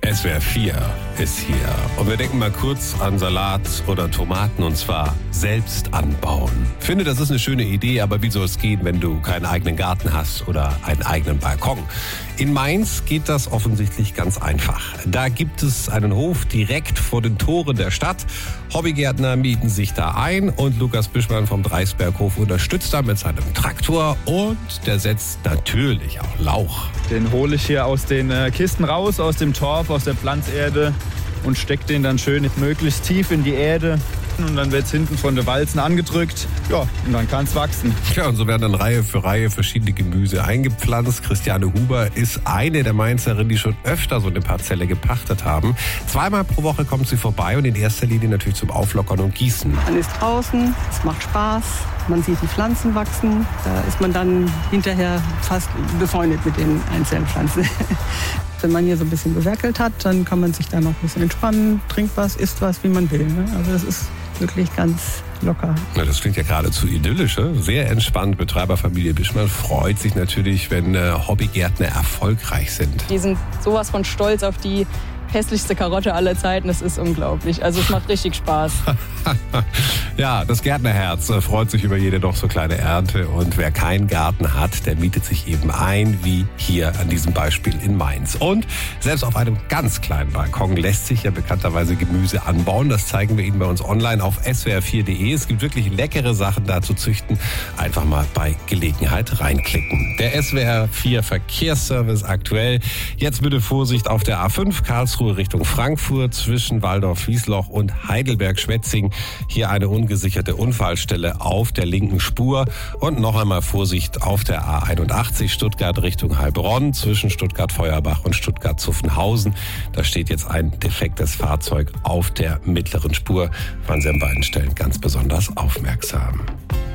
SWR 4 ist hier. Und wir denken mal kurz an Salat oder Tomaten, und zwar selbst anbauen. Ich finde, das ist eine schöne Idee, aber wie soll es gehen, wenn du keinen eigenen Garten hast oder einen eigenen Balkon? In Mainz geht das offensichtlich ganz einfach. Da gibt es einen Hof direkt vor den Toren der Stadt. Hobbygärtner mieten sich da ein und Lukas Bischmann vom Dreisberghof unterstützt da mit seinem Traktor und der setzt natürlich auch Lauch. Den hole ich hier aus den Kisten raus, aus dem Torf, aus der Pflanzerde und stecke den dann schön möglichst tief in die Erde. Und dann wird es hinten von den Walzen angedrückt. Ja, und dann kann es wachsen. Ja, und so werden dann Reihe für Reihe verschiedene Gemüse eingepflanzt. Christiane Huber ist eine der Mainzerinnen, die schon öfter so eine Parzelle gepachtet haben. 2-mal pro Woche kommt sie vorbei und in erster Linie natürlich zum Auflockern und Gießen. Man ist draußen, es macht Spaß, man sieht die Pflanzen wachsen. Da ist man dann hinterher fast befreundet mit den einzelnen Pflanzen. Wenn man hier so ein bisschen gewerkelt hat, dann kann man sich da noch ein bisschen entspannen, trinkt was, isst was, wie man will. Also das ist wirklich ganz locker. Na, das klingt ja geradezu idyllisch. Sehr entspannt. Betreiberfamilie Bischmann freut sich natürlich, wenn Hobbygärtner erfolgreich sind. Die sind sowas von stolz auf die hässlichste Karotte aller Zeiten. Das ist unglaublich. Also es macht richtig Spaß. Ja, das Gärtnerherz freut sich über jede doch so kleine Ernte. Und wer keinen Garten hat, der mietet sich eben ein, wie hier an diesem Beispiel in Mainz. Und selbst auf einem ganz kleinen Balkon lässt sich ja bekannterweise Gemüse anbauen. Das zeigen wir Ihnen bei uns online auf swr4.de. Es gibt wirklich leckere Sachen da zu züchten. Einfach mal bei Gelegenheit reinklicken. Der SWR 4 Verkehrsservice aktuell. Jetzt bitte Vorsicht auf der A5 Karlsruhe Richtung Frankfurt zwischen Waldorf-Wiesloch und Heidelberg-Schwetzing. Hier eine ungesicherte Unfallstelle auf der linken Spur. Und noch einmal Vorsicht auf der A81 Stuttgart Richtung Heilbronn zwischen Stuttgart-Feuerbach und Stuttgart-Zuffenhausen. Da steht jetzt ein defektes Fahrzeug auf der mittleren Spur. Waren Sie an beiden Stellen ganz besonders aufmerksam.